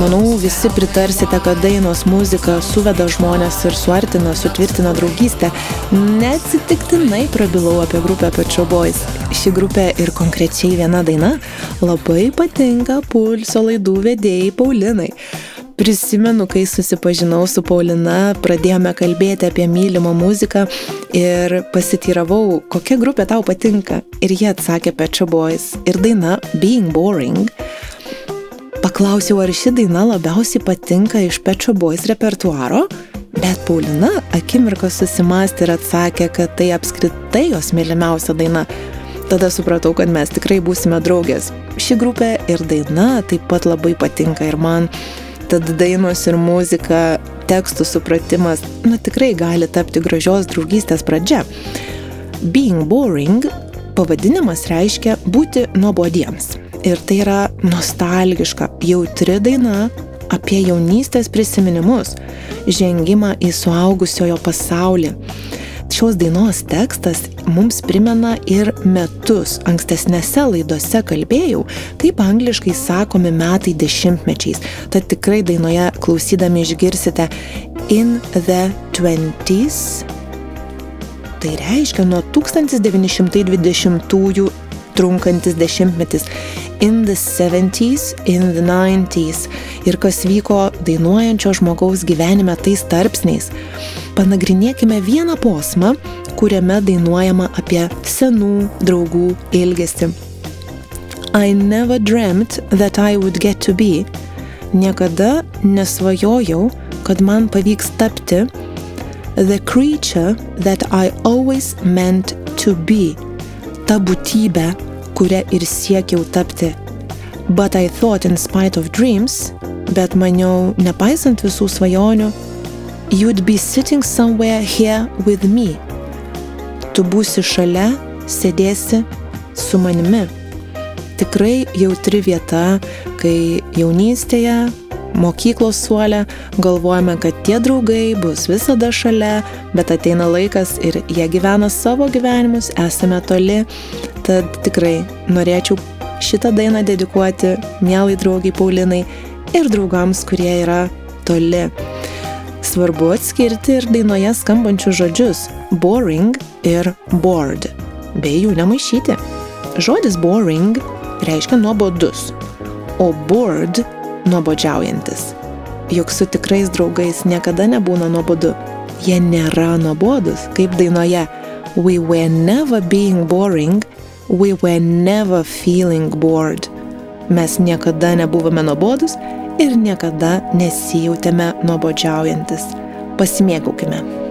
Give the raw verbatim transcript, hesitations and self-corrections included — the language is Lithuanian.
Manau, visi pritarsite, kad dainos muzika suveda žmonės ir suartina, sutvirtina draugystę. Neatsitiktinai prabilau apie grupę Pet Shop Boys. Ši grupė ir konkrečiai viena daina labai patinka Pulso laidų vedėjai Paulinai. Prisimenu, kai susipažinau su Paulina, pradėjome kalbėti apie mylimą muziką ir pasityravau, kokia grupė tau patinka. Ir jie atsakė Pet Shop Boys ir daina Being Boring. Paklausiau, ar ši daina labiausiai patinka iš Pet Shop Boys repertuaro, bet Paulina akimirką susimąstė ir atsakė, kad tai apskritai jos mylimiausia daina. Tada supratau, kad mes tikrai būsime draugės. Ši grupė ir daina taip pat labai patinka ir man. Tad dainos ir muzika, tekstų supratimas, nu tikrai gali tapti gražios draugystės pradžia. Being Boring pavadinimas reiškia būti nuobodiems. Ir tai yra nostalgiška, jautri daina apie jaunystės prisiminimus, žengimą į suaugusiojo pasaulį. Šios dainos tekstas mums primena ir metus. Ankstesnėse laidose kalbėjau, kaip angliškai sakomi metai dešimtmečiais. Tad tikrai dainoje klausydami išgirsite in the twenties. Tai reiškia nuo tūkstantis devyni šimtai dvidešimtųjų trunkantis dešimtmetis, in the seventies, in the nineties ir kas vyko dainuojančio žmogaus gyvenime tais tarpsniais. Panagrinėkime vieną posmą, kuriame dainuojama apie senų draugų ilgesį. I never dreamt that I would get to be. Niekada nesvajojau, kad man pavyks tapti the creature that I always meant to be. Ta būtybė, kurią ir siekiau tapti. But I thought in spite of dreams, bet maniau, nepaisant visų svajonių, you'd be sitting somewhere here with me. Tu būsi šalia, sėdėsi su manimi. Tikrai jautri vieta, kai jaunystėje, mokyklos suole galvojame, kad tie draugai bus visada šalia, bet ateina laikas ir jie gyvena savo gyvenimus, esame toli. Tad tikrai norėčiau šitą dainą dedikuoti mielai draugiai Paulinai ir draugams, kurie yra toli. Svarbu atskirti ir dainoje skambančius žodžius boring ir bored, bei jų nemaišyti. Žodis boring reiškia nuobodus, o bored nuobodžiaujantis. Juk su tikrais draugais niekada nebūna nuobodu. Jie nėra nuobodus, kaip dainoje. We were never being boring, we were never feeling bored. Mes niekada nebuvome nuobodus ir niekada nesijautėme nuobodžiaujantis. Pasimėgaukime.